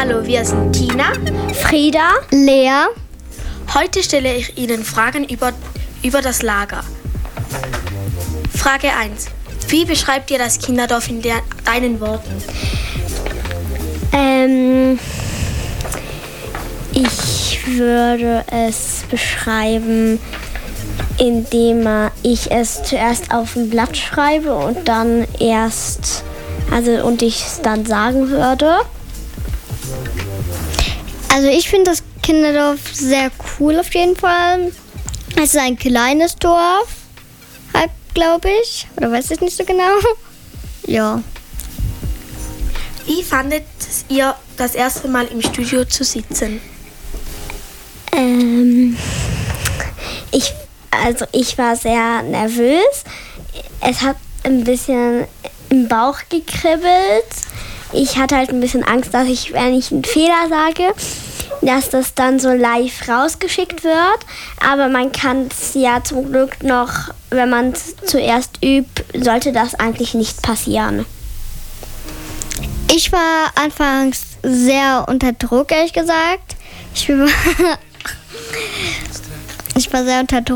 Hallo, wir sind Tina, Frieda, Lea. Heute stelle ich Ihnen Fragen über das Lager. Frage 1. Wie beschreibt ihr das Kinderdorf in deinen Worten? Ich würde es beschreiben, indem ich es zuerst auf ein Blatt schreibe und dann und ich es dann sagen würde. Also ich finde das Kinderdorf sehr cool auf jeden Fall. Es ist ein kleines Dorf, glaube ich. Oder weiß ich nicht so genau. Ja. Wie fandet ihr das erste Mal im Studio zu sitzen? Ich war sehr nervös. Es hat ein bisschen im Bauch gekribbelt. Ich hatte halt ein bisschen Angst, dass wenn ich einen Fehler sage, dass das dann so live rausgeschickt wird. Aber man kann es ja zum Glück noch, wenn man es zuerst übt, sollte das eigentlich nicht passieren. Ich war anfangs sehr unter Druck, ehrlich gesagt. Ich war sehr unter Druck.